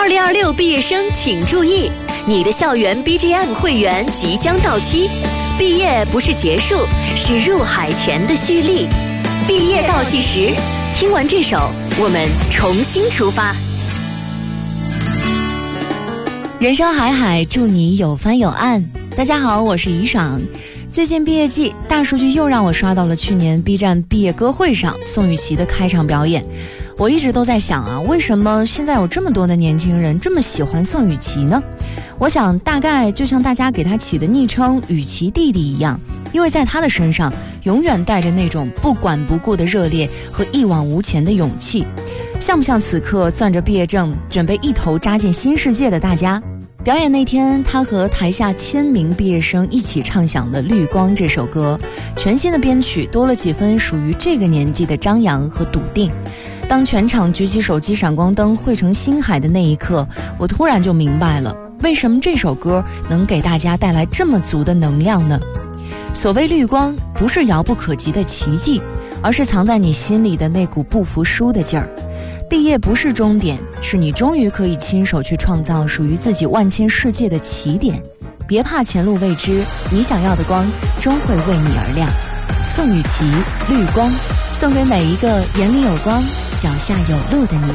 2026毕业生请注意，你的校园 BGM 会员即将到期，毕业不是结束，是入海前的蓄力。毕业倒计时，听完这首，我们重新出发。 人生海海，祝你有帆有岸。大家好，我是怡爽。最近毕业季，大数据又让我刷到了去年 B 站毕业歌会上宋雨琦的开场表演。我一直都在想啊，为什么现在有这么多的年轻人这么喜欢宋雨琦呢？我想大概就像大家给他起的昵称雨琦弟弟一样，因为在他的身上永远带着那种不管不顾的热烈和一往无前的勇气。像不像此刻攥着毕业证准备一头扎进新世界的大家？表演那天，他和台下1000名毕业生一起唱响了《绿光》这首歌，全新的编曲多了几分属于这个年纪的张扬和笃定。当全场举起手机闪光灯汇成星海的那一刻，我突然就明白了，为什么这首歌能给大家带来这么足的能量呢？所谓绿光，不是遥不可及的奇迹，而是藏在你心里的那股不服输的劲儿。毕业不是终点，是你终于可以亲手去创造属于自己万千世界的起点。别怕前路未知，你想要的光终会为你而亮。宋雨琦，绿光，送给每一个眼里有光脚下有路的你。